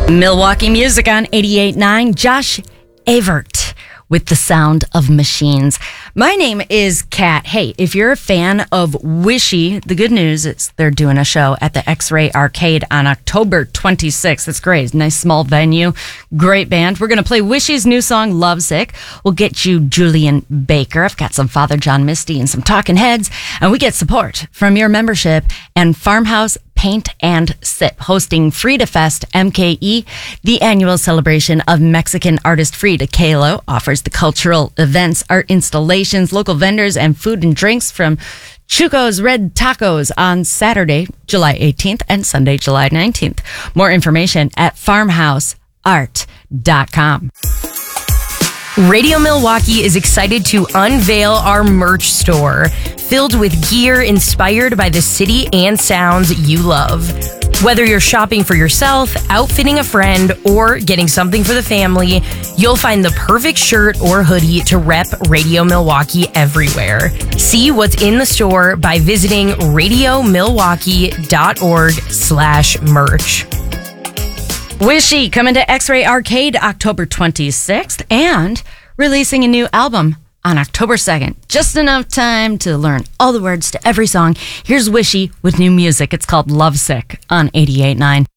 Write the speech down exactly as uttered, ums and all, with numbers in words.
Milwaukee music on eighty-eight point nine. Josh Avert with The Sound of Machines. My name is Kat. Hey, if you're a fan of Wishy, the good news is they're doing a show at the X-Ray Arcade on October twenty-sixth. That's great. Nice small venue. Great band. We're going to play Wishy's new song, Lovesick. We'll get you Julian Baker. I've got some Father John Misty and some Talking Heads. And we get support from your membership and Farmhouse Paint and Sip, hosting Frida Fest M K E. The annual celebration of Mexican artist Frida Kahlo offers the cultural events, art installations, local vendors, and food and drinks from Chuco's Red Tacos on Saturday, July eighteenth and Sunday, July nineteenth. More information at farmhouse art dot com. Radio Milwaukee is excited to unveil our merch store, filled with gear inspired by the city and sounds you love. Whether you're shopping for yourself, outfitting a friend, or getting something for the family, you'll find the perfect shirt or hoodie to rep Radio Milwaukee everywhere. See what's in the store by visiting radiomilwaukee.org slash merch. Wishy coming to X-Ray Arcade October twenty-sixth and releasing a new album on October second. Just enough time to learn all the words to every song. Here's Wishy with new music. It's called Lovesick on eighty-eight point nine.